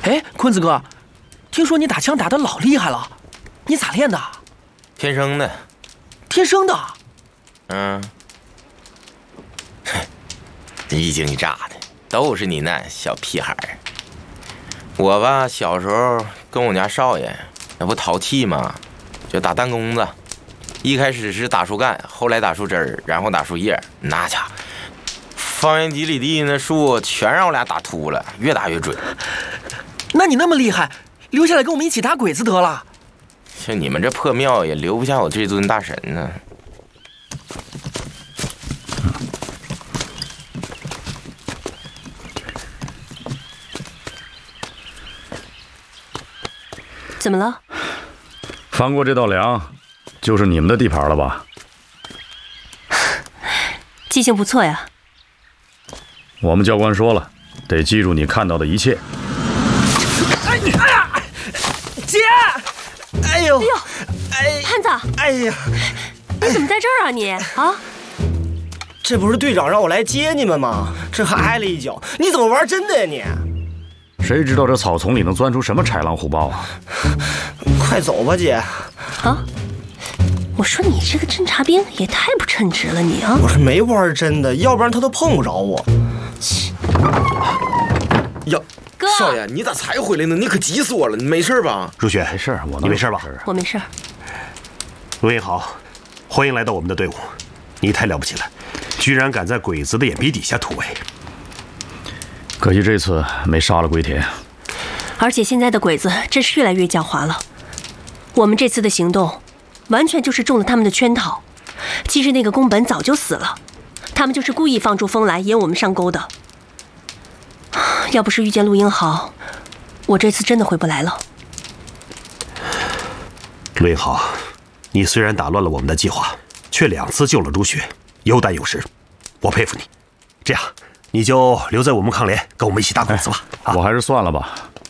哎，坤子哥，听说你打枪打得老厉害了，你咋练的？ 天生的。 天生的？ 嗯。一惊一乍的，都是你那小屁孩儿。我吧，小时候跟我家少爷，那不淘气吗？就打弹弓子，一开始是打树干，后来打树枝儿，然后打树叶，那家伙，方圆几里地那树全让我俩打秃了，越打越准。 那你那么厉害，留下来跟我们一起打鬼子得了。 像你们这破庙也留不下我这尊大神呢。 怎么了？ 翻过这道梁，就是你们的地盘了吧？ 记性不错呀。 我们教官说了，得记住你看到的一切。 哎呀，姐！哎呦！ 汉子！ 哎呀！ 你怎么在这儿啊你？啊？ 这不是队长让我来接你们吗？这还挨了一脚，你怎么玩真的呀你？ 谁知道这草丛里能钻出什么豺狼虎豹啊！ 快走吧，姐！ 啊！我说你这个侦察兵也太不称职了，你啊！ 我是没玩真的，要不然他都碰不着我。 呀， 哥， 少爷，你咋才回来呢？你可急死我了！你没事吧？ 如雪， 没事， 你没事吧？ 我没事。 陆英豪，欢迎来到我们的队伍。你太了不起了，居然敢在鬼子的眼皮底下突围。 可惜这次没杀了龟田。 而且现在的鬼子真是越来越狡猾了。我们这次的行动，完全就是中了他们的圈套。其实那个宫本早就死了，他们就是故意放出风来引我们上钩的。要不是遇见陆英豪，我这次真的回不来了。 陆英豪，你虽然打乱了我们的计划，却2次救了如雪，有胆有识，我佩服你。这样，你就留在我们抗联，跟我们一起打鬼子吧。 我还是算了吧。